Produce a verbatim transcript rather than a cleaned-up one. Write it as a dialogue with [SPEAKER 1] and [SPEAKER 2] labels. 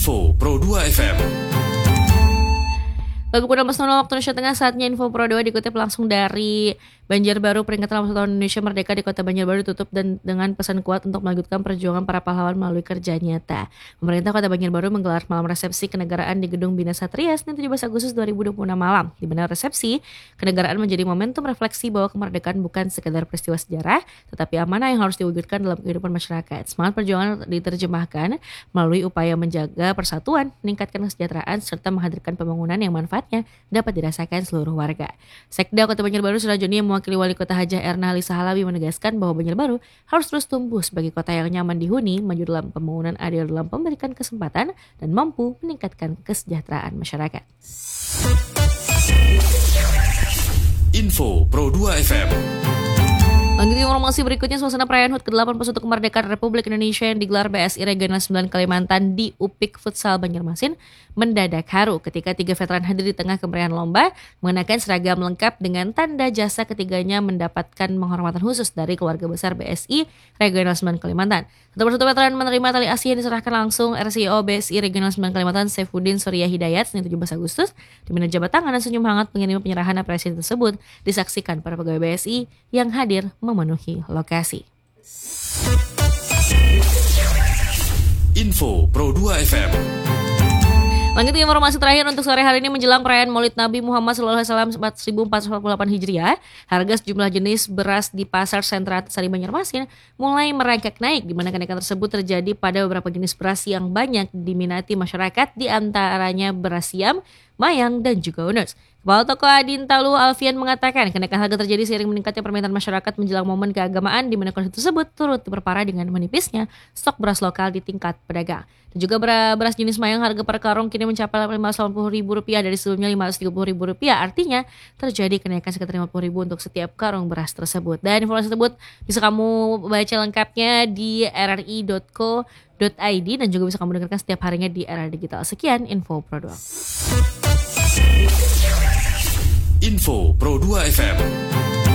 [SPEAKER 1] Info Pro dua F M.
[SPEAKER 2] Pukul enam belas waktu Indonesia Tengah, saatnya Info Pro dua dikutip langsung dari Banjarbaru. Peringatan ulang tahun Indonesia Merdeka di Kota Banjarbaru ditutup dan dengan pesan kuat untuk melanjutkan perjuangan para pahlawan melalui kerja nyata. Pemerintah Kota Banjarbaru menggelar malam resepsi kenegaraan di Gedung Bina Satria Senin tujuh belas Agustus dua ribu dua puluh enam malam. Di mana resepsi kenegaraan menjadi momentum refleksi bahwa kemerdekaan bukan sekadar peristiwa sejarah, tetapi amanah yang harus diwujudkan dalam kehidupan masyarakat. Semangat perjuangan diterjemahkan melalui upaya menjaga persatuan, meningkatkan kesejahteraan, serta menghadirkan pembangunan yang manfaat dapat dirasakan seluruh warga. Sekda Kota Banjarbaru Surajoni yang mewakili Wali Kota Hajah Erna Halisa Halabi menegaskan bahwa Banjarbaru harus terus tumbuh sebagai kota yang nyaman dihuni, maju dalam pembangunan adil dalam memberikan kesempatan dan mampu meningkatkan kesejahteraan masyarakat.
[SPEAKER 1] Info Pro dua F M.
[SPEAKER 2] Lanjut informasi berikutnya, suasana perayaan H U T ke delapan puluh satu kemerdekaan Republik Indonesia yang digelar B S I Regional sembilan Kalimantan di U P I K Futsal Banjarmasin mendadak haru ketika tiga veteran hadir di tengah kemeriahan lomba mengenakan seragam lengkap dengan tanda jasa ketiganya mendapatkan penghormatan khusus dari keluarga besar B S I Regional sembilan Kalimantan. Satu persatu veteran menerima tali asih yang diserahkan langsung R C O B S I Regional sembilan Kalimantan Saifuddin Surya Hidayat Senin tujuh belas Agustus, di mana jabat tangan dan senyum hangat pengirim penyerahan apresiasi tersebut disaksikan para pegawai B S I yang hadir memenuhi lokasi.
[SPEAKER 1] Info Pro dua F M.
[SPEAKER 2] Lanjut informasi terakhir untuk sore hari ini menjelang perayaan Maulid Nabi Muhammad shallallahu alaihi wasallam seribu empat ratus empat puluh delapan Hijriah, harga sejumlah jenis beras di pasar sentra Sari Banjarmasin mulai merangkak naik, di mana kenaikan tersebut terjadi pada beberapa jenis beras yang banyak diminati masyarakat, di antaranya beras siam, mayang, dan juga unes. Kepala Toko Adintalu Alfian mengatakan kenaikan harga terjadi seiring meningkatnya permintaan masyarakat menjelang momen keagamaan, di mana kondisi tersebut turut diperparah dengan menipisnya stok beras lokal di tingkat pedagang. Dan juga beras jenis mayang harga per karung kini mencapai lima ratus delapan puluh ribu rupiah dari sebelumnya lima ratus tiga puluh ribu rupiah. Artinya terjadi kenaikan sekitar lima puluh ribu untuk setiap karung beras tersebut. Dan informasi tersebut bisa kamu baca lengkapnya di r r i dot co dot i d dan juga bisa kamu dengarkan setiap harinya di R R Digital. Sekian Info Pro dua.
[SPEAKER 1] Info Pro dua F M.